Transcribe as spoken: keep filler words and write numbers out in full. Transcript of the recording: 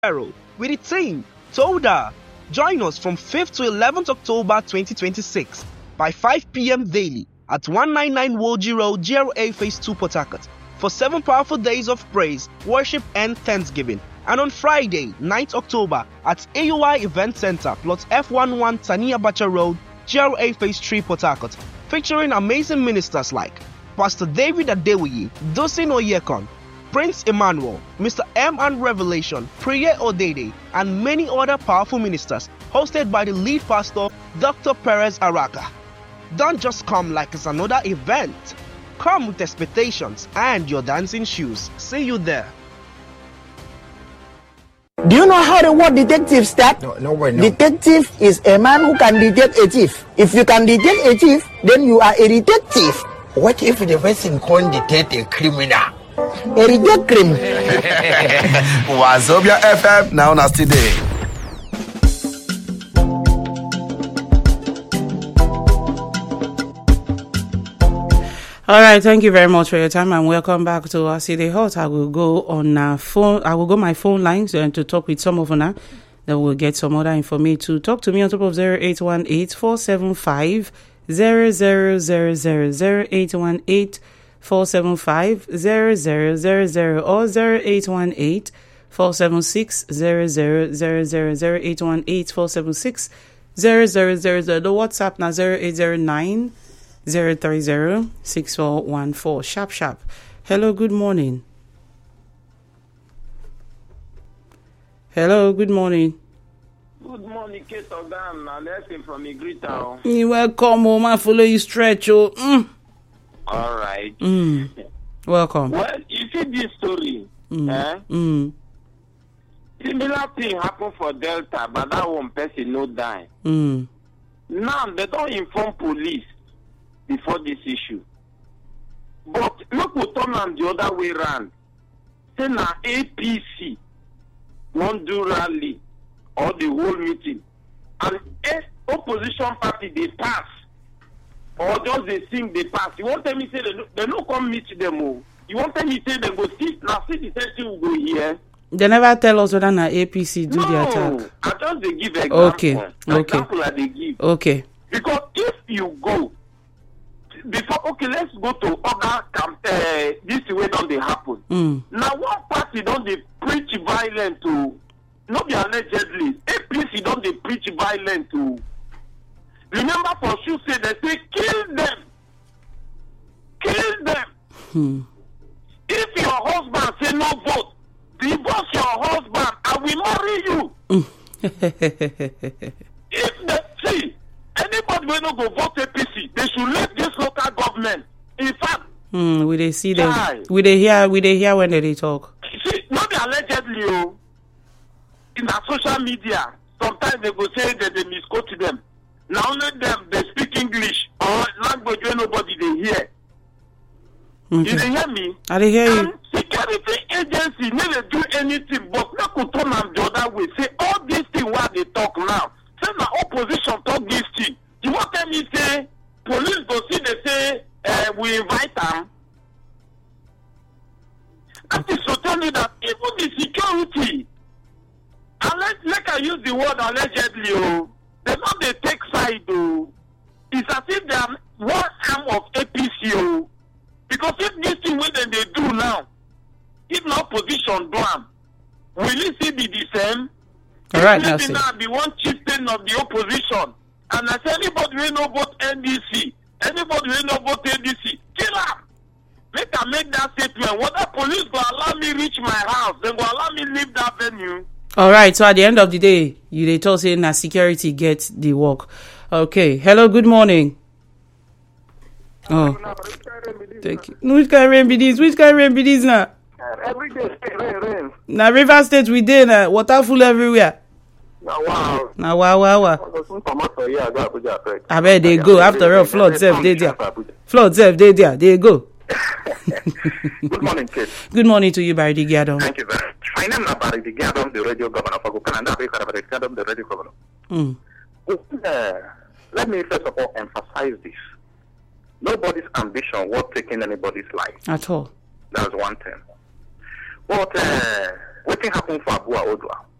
with the team Toda. Join us from fifth to eleventh October twenty twenty-six by five p.m. daily at one ninety-nine Woji Road, G R A Phase two, Port Harcourt for seven powerful days of praise, worship and thanksgiving. And on Friday, ninth October at A U I Event Center, plot F eleven Tania Bacha Road, G R A Phase three, Port Harcourt, featuring amazing ministers like Pastor David Adewiyi, Dosin Oyekon, Prince Emmanuel, Mister M and Revelation, Priye Odede, and many other powerful ministers, hosted by the lead pastor, Doctor Perez Araka. Don't just come like it's another event. Come with expectations and your dancing shoes. See you there. Do you know how the word detective starts? No, no way, no. Detective is a man who can detect a thief. If you can detect a thief, then you are a detective. What if the person can't detect a criminal? A detective criminal. Wazobia F M now na today. All right, thank you very much for your time and welcome back to our City Hot. I will go on uh, phone. I will go my phone lines and to talk with some of them. Then we'll get some other information to talk to me on top of zero eight one eight, four seven five, zero zero zero zero, zero eight one eight, four seven five, zero zero zero zero or zero eight one eight, four seven six, zero zero zero zero, zero eight one eight, four seven six, zero zero zero zero. The WhatsApp now zero eight zero nine, zero three zero, six four one four. Sharp, sharp. Hello, good morning. Hello, good morning. Good morning, Kate Ogan. I'm listening from Igrita. You welcome, oh, man. Follow you stretch, oh. Mm. All right. Mm. Welcome. Well, you see this story. Mm. Eh? Mm. Similar thing happened for Delta, but that one person no die. Mm. Now, they don't inform police before this issue. But look what turn on the other way around. Say now A P C won't do rally or the whole meeting. And if opposition party they pass, or just they sing they pass, you won't tell me say they no, they no come meet them all. You won't tell me say they go see, now see the same thing will go here. They never tell us whether na A P C do no, the attack. I just they give example. Okay, okay. Example I they give. Okay. Because if you go, before, okay, let's go to other camp, uh, this way don't they happen. Mm. Now one party don't they preach violent to, not be allegedly, A P C don't they preach violent to. Remember for sure say they say kill them. Kill them. Hmm. If your husband say no vote, divorce your husband, I will marry you. Mm. If they see anybody will not go vote A P C, they should let this local government. In fact, Hmm. We they see them. die. We they hear. We they hear when they, they talk. See, not be allegedly, oh, in the social media, sometimes they go say that they misquote them. Now only them they speak English or language where nobody they hear. Okay. You they hear me? I they hear you. And security agency never do anything, but not could turn them the other way. Say all these things what they talk now. Say my opposition talk this thing. You want tell me say police go see they say uh, we invite them. That is to tell you that even the security, and let, let I use the word allegedly, oh, they not they take side, oh. It's as if they are one arm of A P C, oh. Because if this thing what they do now, if no opposition do them, will it still be the same? All right, now now be one chieftain of the opposition, and as anybody will not vote N D C, anybody will not vote N D C, kill them. Make I make that statement. What the police go allow me reach my house, they go allow me leave that venue. All right. So at the end of the day, you they told saying that security gets the work. Okay. Hello. Good morning. Oh, thank you. Which kind of rain be this? Which kind of rain be this now? Every day, rain, rain. Now River State we did now. Water full everywhere. Now wow. Now wow wow wow. I bet they go after all. Flood self they there. Flood self they there. They go. Good morning, Kate. Good morning to you, Barry Gadon. Thank you very much. My name is Barry Gadon, the radio governor of Canada. Barry Gadon, the radio governor. Mm. Uh, let me first of all emphasize this. Nobody's ambition was taking anybody's life. At all. That's one thing. But uh, What happened for Abu Odwa?